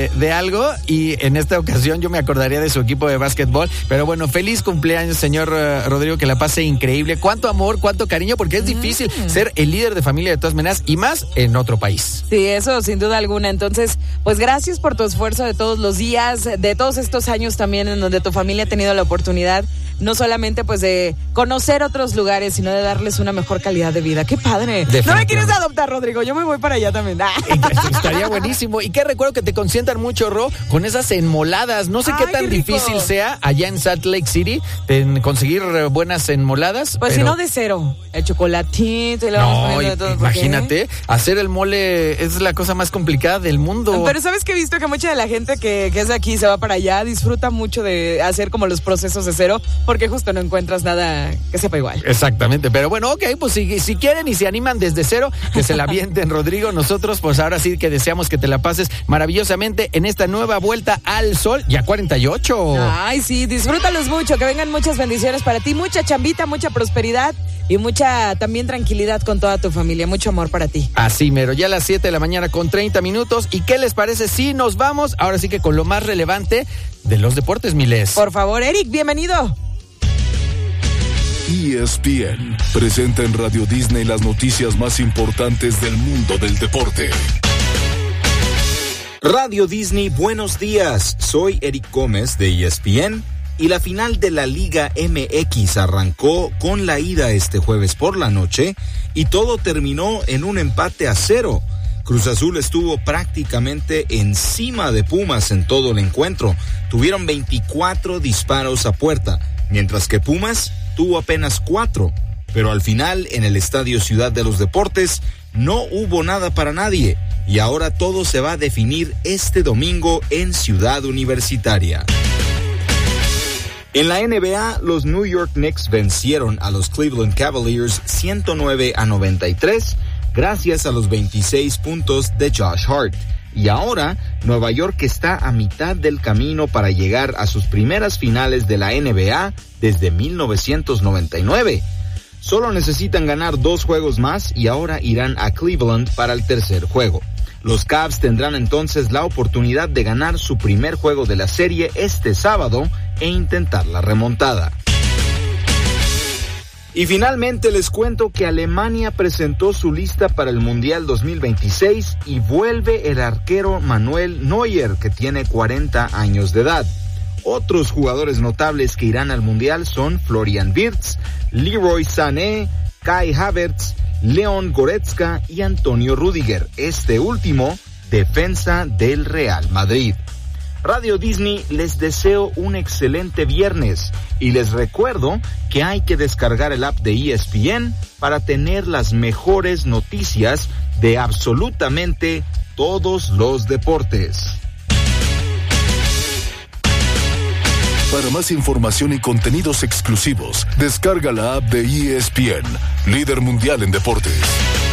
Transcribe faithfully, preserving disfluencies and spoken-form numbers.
de, de algo, y en esta ocasión yo me acordaría de su equipo de básquetbol. Pero bueno, feliz cumpleaños, señor uh, Rodrigo, que la pase increíble. Cuánto amor, cuánto cariño, porque es difícil mm. ser el líder de familia de todas maneras, y más en otro país. Sí, eso sin duda alguna. Entonces, pues gracias por tu esfuerzo de todos los días, de todos estos años también en donde tu familia ha tenido la oportunidad no solamente pues de conocer otros lugares, sino de darles una mejor calidad de vida. ¡Qué padre! No me quieres adoptar, Rodrigo, yo me voy para allá también. Estaría buenísimo. Y qué recuerdo que te consientan mucho, Ro, con esas enmoladas. No sé Ay, qué tan qué difícil sea allá en Salt Lake City en conseguir buenas enmoladas. Pues pero... si no, de cero. El chocolatito y la vamos poniendo de todo. Imagínate, porque... hacer el mole es la cosa más complicada del mundo. Pero ¿sabes que he visto que mucha de la gente que, que es de aquí se va para allá disfruta mucho de hacer como los procesos de cero? Porque justo no encuentras nada que sepa igual. Exactamente, pero bueno, ok, pues si, si quieren y se animan desde cero, que se la avienten, Rodrigo. Nosotros pues ahora sí que deseamos que te la pases maravillosamente en esta nueva vuelta al sol, ya cuarenta y ocho. Ay, sí, disfrútalos mucho, que vengan muchas bendiciones para ti, mucha chambita, mucha prosperidad y mucha también tranquilidad con toda tu familia, mucho amor para ti. Así mero, ya a las siete de la mañana con treinta minutos. ¿Y qué les parece si nos vamos ahora sí que con lo más relevante de los deportes, Miles? Por favor, Eric, bienvenido. E S P N presenta en Radio Disney las noticias más importantes del mundo del deporte. Radio Disney, buenos días. Soy Eric Gómez de E S P N y la final de la Liga M X arrancó con la ida este jueves por la noche y todo terminó en un empate a cero. Cruz Azul estuvo prácticamente encima de Pumas en todo el encuentro. Tuvieron veinticuatro disparos a puerta, mientras que Pumas tuvo apenas cuatro, pero al final en el Estadio Ciudad de los Deportes no hubo nada para nadie y ahora todo se va a definir este domingo en Ciudad Universitaria. En la N B A, los New York Knicks vencieron a los Cleveland Cavaliers ciento nueve a noventa y tres gracias a los veintiséis puntos de Josh Hart. Y ahora, Nueva York está a mitad del camino para llegar a sus primeras finales de la N B A desde mil novecientos noventa y nueve. Solo necesitan ganar dos juegos más y ahora irán a Cleveland para el tercer juego. Los Cavs tendrán entonces la oportunidad de ganar su primer juego de la serie este sábado e intentar la remontada. Y finalmente les cuento que Alemania presentó su lista para el Mundial dos mil veintiséis y vuelve el arquero Manuel Neuer, que tiene cuarenta años de edad. Otros jugadores notables que irán al Mundial son Florian Wirtz, Leroy Sané, Kai Havertz, Leon Goretzka y Antonio Rüdiger, este último defensa del Real Madrid. Radio Disney les deseo un excelente viernes y les recuerdo que hay que descargar el app de E S P N para tener las mejores noticias de absolutamente todos los deportes. Para más información y contenidos exclusivos, descarga la app de E S P N, líder mundial en deportes.